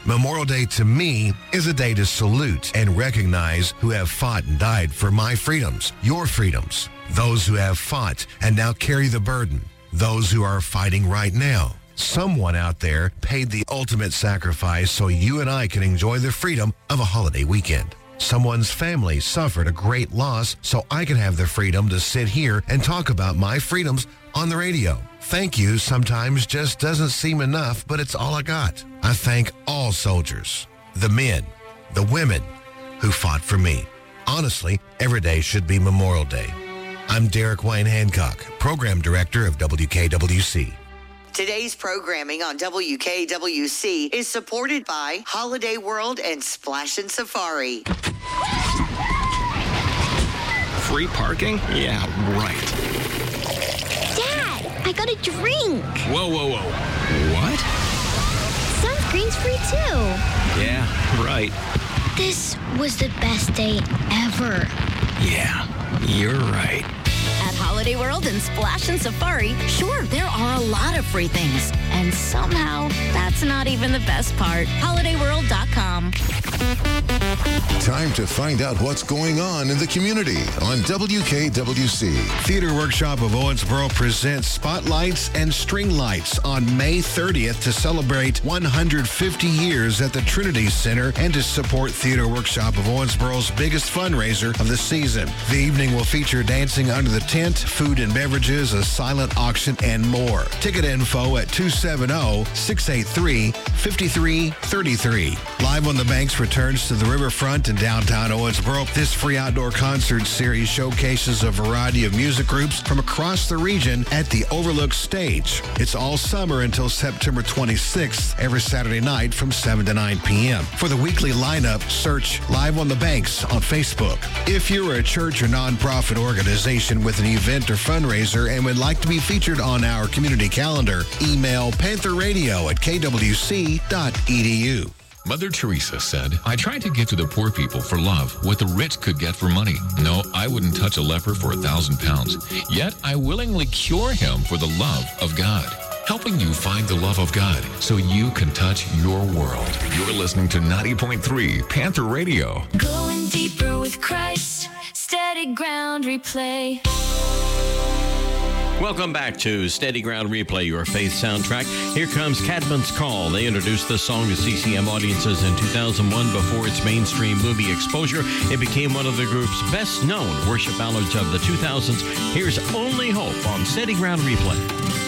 Memorial Day to me is a day to salute and recognize who have fought and died for my freedoms, your freedoms. Those who have fought and now carry the burden. Those who are fighting right now. Someone out there paid the ultimate sacrifice so you and I can enjoy the freedom of a holiday weekend. Someone's family suffered a great loss so I can have the freedom to sit here and talk about my freedoms on the radio. Thank you sometimes just doesn't seem enough, but it's all I got. I thank all soldiers, the men, the women who fought for me. Honestly, every day should be Memorial Day. I'm Derek Wayne Hancock, Program Director of WKWC. Today's programming on WKWC is supported by Holiday World and Splash and Safari. Free parking? Yeah, right. Dad, I got a drink. Whoa. What? Sunscreen's free too. Yeah, right. This was the best day ever. Yeah, you're right. At Holiday World and Splash and Safari, sure, there are a lot of free things. And somehow, that's not even the best part. HolidayWorld.com. Time to find out what's going on in the community on WKWC. Theater Workshop of Owensboro presents Spotlights and String Lights on May 30th to celebrate 150 years at the Trinity Center and to support Theater Workshop of Owensboro's biggest fundraiser of the season. The evening will feature dancing under the tent, food and beverages, a silent auction, and more. Ticket info at 270-683-5333. Live on the Banks returns to the riverfront in downtown Owensboro. This free outdoor concert series showcases a variety of music groups from across the region at the Overlook Stage. It's all summer until September 26th, every Saturday night from 7 to 9 p.m. For the weekly lineup, search Live on the Banks on Facebook. If you're a church or nonprofit organization with an event or fundraiser and would like to be featured on our community calendar, email pantherradio@kwc.edu. Mother Teresa said, I tried to give to the poor people for love what the rich could get for money. No, I wouldn't touch a leper for 1,000 pounds. Yet I willingly cure him for the love of God. Helping you find the love of God so you can touch your world. You're listening to 90.3 Panther Radio. Going deeper with Christ, Steady Ground Replay. Welcome back to Steady Ground Replay, your faith soundtrack. Here comes Cadman's Call. They introduced this song to CCM audiences in 2001 before its mainstream movie exposure. It became one of the group's best-known worship ballads of the 2000s. Here's Only Hope on Steady Ground Replay.